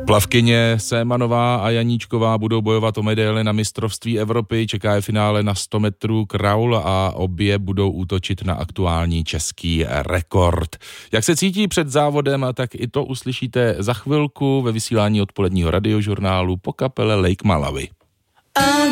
Plavkyně Sémanová a Janíčková budou bojovat o medaily na mistrovství Evropy, čeká je finále na 100 metrů kraul a obě budou útočit na aktuální český rekord. Jak se cítí před závodem, tak i to uslyšíte za chvilku ve vysílání odpoledního radiožurnálu po kapele Lake Malawi.